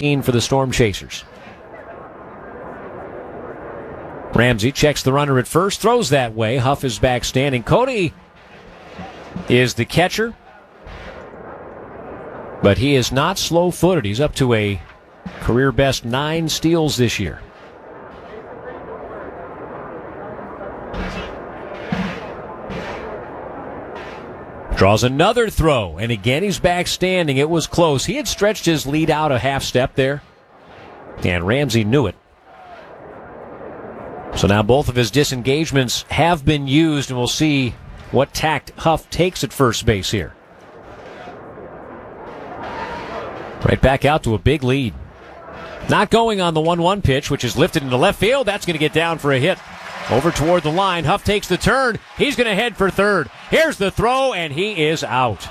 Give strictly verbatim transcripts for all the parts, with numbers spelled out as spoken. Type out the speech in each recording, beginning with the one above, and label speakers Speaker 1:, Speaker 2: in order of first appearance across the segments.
Speaker 1: for the Storm Chasers. Ramsey checks the runner at first, throws that way. Huff is back standing. Cody is the catcher, but he is not slow-footed. He's up to a career-best nine steals this year. Draws another throw, and again he's back standing. It was close. He had stretched his lead out a half step there, and Ramsey knew it. So now both of his disengagements have been used, and we'll see what tact Huff takes at first base here. Right back out to a big lead. Not going on the one one pitch, which is lifted into left field. That's going to get down for a hit. Over toward the line. Huff takes the turn. He's going to head for third. Here's the throw, and he is out.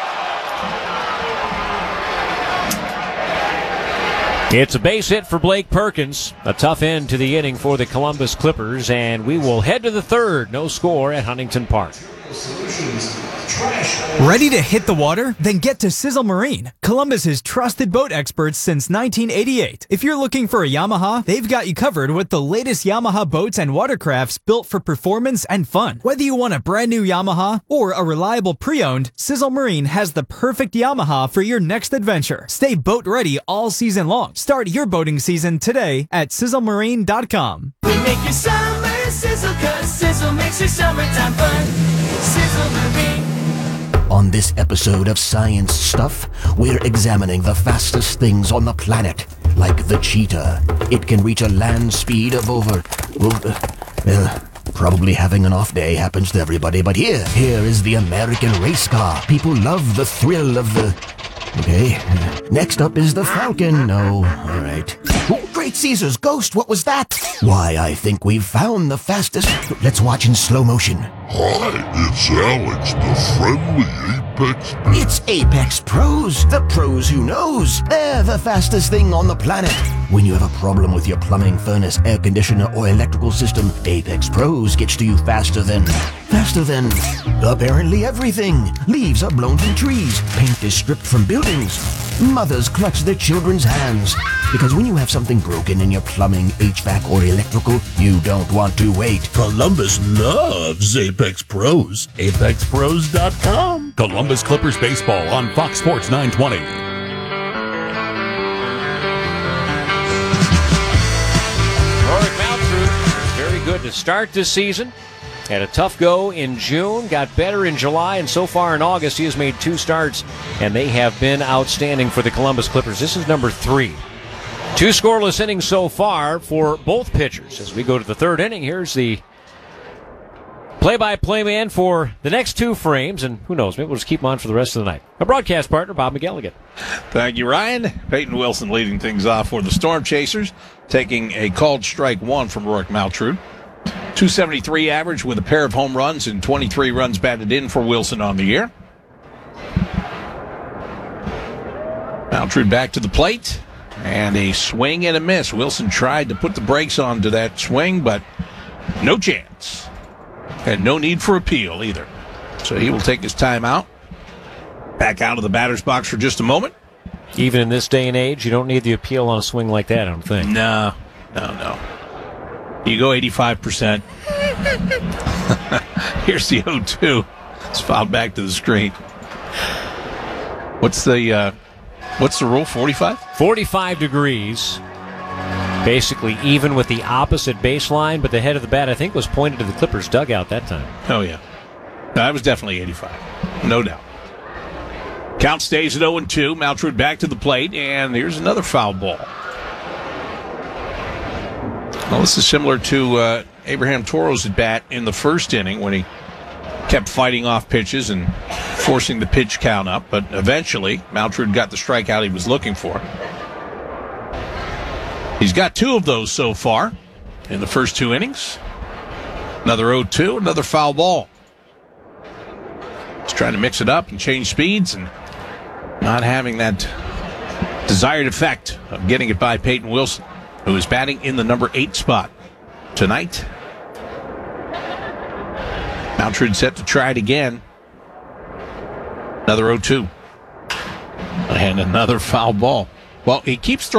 Speaker 1: It's a base hit for Blake Perkins. A tough end to the inning for the Columbus Clippers, and we will head to the third. No score at Huntington Park.
Speaker 2: Ready to hit the water? Then get to Sizzle Marine, Columbus's trusted boat experts since nineteen eighty-eight. If you're looking for a Yamaha, they've got you covered with the latest Yamaha boats and watercrafts built for performance and fun. Whether you want a brand new Yamaha or a reliable pre-owned, Sizzle Marine has the perfect Yamaha for your next adventure. Stay boat ready all season long. Start your boating season today at sizzle marine dot com.
Speaker 3: We make your summer sizzle, cause Sizzle makes your summertime fun. Sizzle Marine.
Speaker 4: On this episode of Science Stuff, we're examining the fastest things on the planet, like the cheetah. It can reach a land speed of over, well, uh, well, probably having an off day happens to everybody, but here, here is the American race car. People love the thrill of the... Okay, next up is the Falcon. No, all right. Oh, Great Caesar's ghost, what was that? Why, I think we've found the fastest... Let's watch in slow motion.
Speaker 5: Hi, it's Alex, the friendly Apex Pro.
Speaker 4: It's Apex Pros, the pros who knows. They're the fastest thing on the planet. When you have a problem with your plumbing, furnace, air conditioner, or electrical system, Apex Pros gets to you faster than... Faster than... apparently everything. Leaves are blown from trees. Paint is stripped from buildings. Mothers clutch their children's hands. Because when you have something broken in your plumbing, H V A C, or electrical, you don't want to wait.
Speaker 5: Columbus loves Apex Pros. Apex Pros dot com.
Speaker 6: Columbus Clippers baseball on Fox Sports nine twenty.
Speaker 1: Rorik Maltrud is very good to start this season. Had a tough go in June, got better in July, and so far in August he has made two starts, and they have been outstanding for the Columbus Clippers. This is number three. Two scoreless innings so far for both pitchers. As we go to the third inning, here's the play-by-play man for the next two frames, and who knows, maybe we'll just keep him on for the rest of the night. A broadcast partner, Bob McElligott.
Speaker 7: Thank you, Ryan. Peyton Wilson leading things off for the Storm Chasers, taking a called strike one from Rorik Maltrud. two seventy-three average with a pair of home runs and twenty-three runs batted in for Wilson on the year. Maltrud back to the plate. And a swing and a miss. Wilson tried to put the brakes on to that swing, but no chance. And no need for appeal either. So he will take his time out. Back out of the batter's box for just a moment.
Speaker 1: Even in this day and age, you don't need the appeal on a swing like that, I don't think.
Speaker 7: No, no, no. You go eighty-five percent. Here's the oh two. It's fouled back to the screen. What's the... Uh, What's the rule, forty-five?
Speaker 1: forty-five degrees. Basically even with the opposite baseline, but the head of the bat, I think, was pointed to the Clippers' dugout that time.
Speaker 7: Oh, yeah. No, that was definitely eighty-five. No doubt. Count stays at oh and two. Maltrud back to the plate, and here's another foul ball. Well, this is similar to uh, Abraham Toro's at bat in the first inning when he kept fighting off pitches and forcing the pitch count up, but eventually Maltrud got the strikeout he was looking for. He's got two of those so far in the first two innings. Another oh two, another foul ball. He's trying to mix it up and change speeds and not having that desired effect of getting it by Peyton Wilson, who is batting in the number eight spot tonight. Maltrud set to try it again. Another oh two. And another foul ball. Well, he keeps throwing.